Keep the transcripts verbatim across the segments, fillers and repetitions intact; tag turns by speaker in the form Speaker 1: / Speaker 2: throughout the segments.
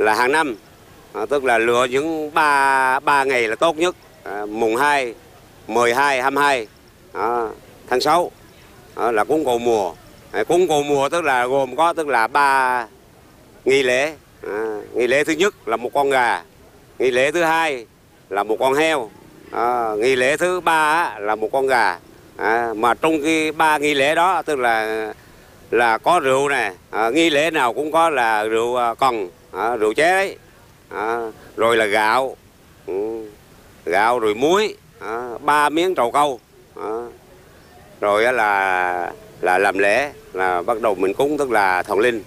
Speaker 1: là hàng năm, à, tức là lựa những ba ba ngày là tốt nhất, à, mùng hai, mười hai, hai mươi hai à, tháng sáu à, là cúng cầu mùa. À, cúng cầu mùa tức là gồm có tức là ba nghi lễ. À, nghi lễ thứ nhất là một con gà, nghi lễ thứ hai là một con heo, à, nghi lễ thứ ba là một con gà. À, mà trong cái ba nghi lễ đó tức là là có rượu nè, à, nghi lễ nào cũng có là rượu cần, à, rượu chế đấy, à, rồi là gạo, ừ, gạo rồi muối, à, ba miếng trầu câu, à, rồi là là làm lễ, là bắt đầu mình cúng tức là thần linh.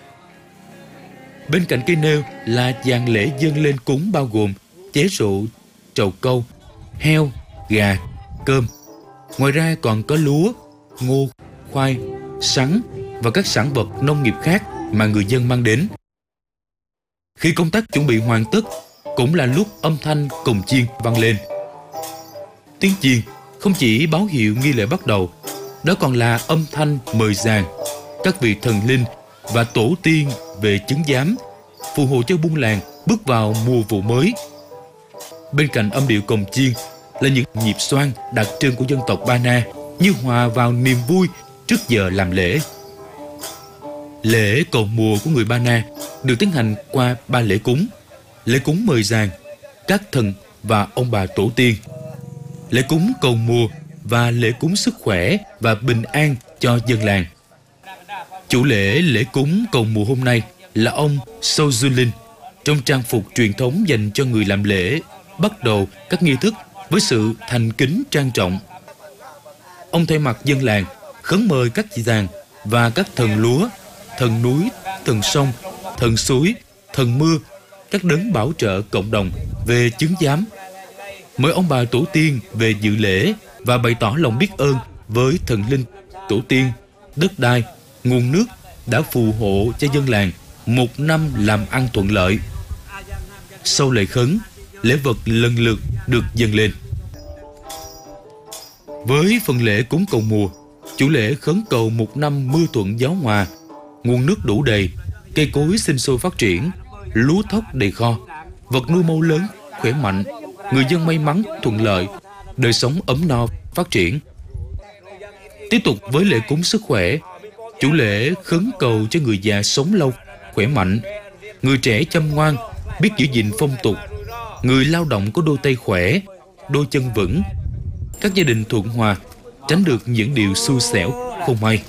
Speaker 2: Bên cạnh cây nêu là dàn lễ dâng lên cúng bao gồm chế rượu, trầu câu, heo, gà, cơm. Ngoài ra còn có lúa, ngô, khoai, sắn và các sản vật nông nghiệp khác mà người dân mang đến. Khi công tác chuẩn bị hoàn tất, cũng là lúc âm thanh cồng chiên vang lên. Tiếng chiên không chỉ báo hiệu nghi lễ bắt đầu, đó còn là âm thanh mời giàng các vị thần linh và tổ tiên về chứng giám, phù hộ cho buôn làng bước vào mùa vụ mới. Bên cạnh âm điệu cồng chiên là những nhịp xoang đặc trưng của dân tộc Ba Na, như hòa vào niềm vui trước giờ làm lễ. Lễ cầu mùa của người Ba Na được tiến hành qua ba lễ cúng: lễ cúng mời giàng các thần và ông bà tổ tiên, lễ cúng cầu mùa và lễ cúng sức khỏe và bình an cho dân làng. Chủ lễ lễ cúng cầu mùa hôm nay là ông Sojulin, trong trang phục truyền thống dành cho người làm lễ, bắt đầu các nghi thức với sự thành kính trang trọng. Ông thay mặt dân làng khấn mời các chị giàng và các thần lúa, thần núi, thần sông, thần suối, thần mưa, các đấng bảo trợ cộng đồng về chứng giám. Mời ông bà tổ tiên về dự lễ và bày tỏ lòng biết ơn với thần linh, tổ tiên, đất đai, nguồn nước đã phù hộ cho dân làng một năm làm ăn thuận lợi. Sau lễ khấn, lễ vật lần lượt được dâng lên. Với phần lễ cúng cầu mùa, chủ lễ khấn cầu một năm mưa thuận gió hòa, nguồn nước đủ đầy, cây cối sinh sôi phát triển, lúa thóc đầy kho, vật nuôi mâu lớn, khỏe mạnh, người dân may mắn, thuận lợi, đời sống ấm no, phát triển. Tiếp tục với lễ cúng sức khỏe, chủ lễ khấn cầu cho người già sống lâu, khỏe mạnh, người trẻ chăm ngoan, biết giữ gìn phong tục, người lao động có đôi tay khỏe, đôi chân vững, các gia đình thuận hòa, tránh được những điều xui xẻo, không may.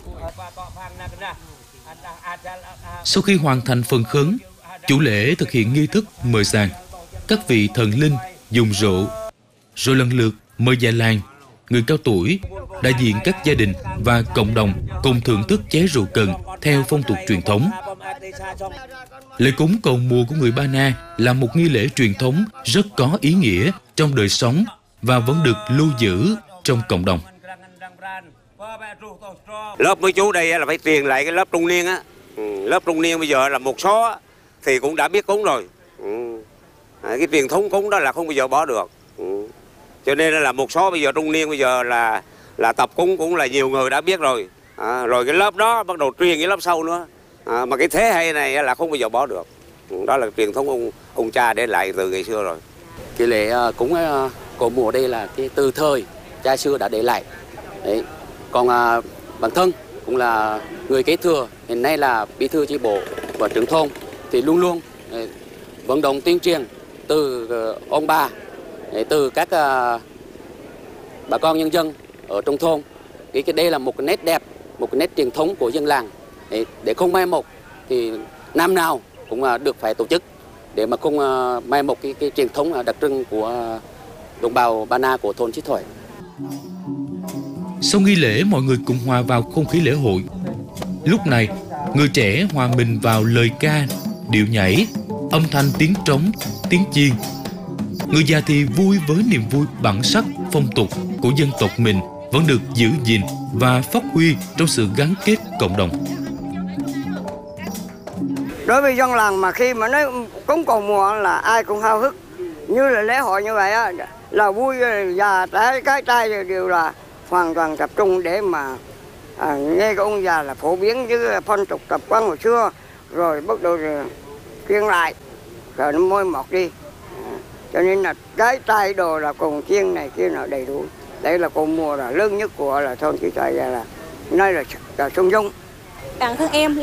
Speaker 2: Sau khi hoàn thành phần khấn, chủ lễ thực hiện nghi thức mời giàng các vị thần linh dùng rượu, rồi lần lượt mời già làng, người cao tuổi, đại diện các gia đình và cộng đồng cùng thưởng thức chén rượu cần theo phong tục truyền thống. Lễ cúng cầu mùa của người Ba Na là một nghi lễ truyền thống rất có ý nghĩa trong đời sống và vẫn được lưu giữ trong cộng đồng.
Speaker 1: Lớp mấy chú đây là phải truyền lại cái lớp trung niên á. Ừ, lớp trung niên bây giờ là một số thì cũng đã biết cúng rồi. Ừ. Cái truyền thống cúng đó là không bao giờ bỏ được. Ừ. Cho nên là một số bây giờ trung niên bây giờ là là tập cúng cũng là nhiều người đã biết rồi. À, rồi cái lớp đó bắt đầu truyền cái lớp sau nữa. À, mà cái thế hệ này là không bao giờ bỏ được. Ừ, đó là truyền thống ông ông cha để lại từ ngày xưa rồi.
Speaker 3: Cái lễ cúng cầu mùa đây là cái từ thời cha xưa đã để lại. Đấy. Còn à, bản thân cũng là người kế thừa, hiện nay là bí thư chi bộ và trưởng thôn thì luôn luôn đấy, vận động tuyên truyền từ uh, ông bà, đấy, từ các uh, bà con nhân dân ở trong thôn. Cái cái đây là một cái nét đẹp, một cái nét truyền thống của dân làng, đấy, để không mai một thì năm nào cũng uh, được phải tổ chức để mà không uh, mai một cái, cái truyền thống uh, đặc trưng của uh, đồng bào Ba Na của thôn Chí Thoại.
Speaker 2: Sau nghi lễ, mọi người cùng hòa vào không khí lễ hội. Lúc này, người trẻ hòa mình vào lời ca, điệu nhảy, âm thanh tiếng trống, tiếng chiên. Người già thì vui với niềm vui bản sắc, phong tục của dân tộc mình vẫn được giữ gìn và phát huy trong sự gắn kết cộng đồng.
Speaker 4: Đối với dân làng mà khi mà nói cúng cầu mùa là ai cũng háo hức, như là lễ hội như vậy á, là vui, già trẻ cái trai đều là hoàn toàn tập trung để mà à, nghe cái ông già là phổ biến với phong tục tập quán hồi xưa, rồi bắt đầu truyền lại rồi nó môi mọt đi. À, cho nên là cái tay đồ là cồng chiêng này kia là đầy đủ. Đây là cầu mùa là lớn nhất của là thôn Chí Thầy là nơi là, là sông Dung.
Speaker 5: Bản thân em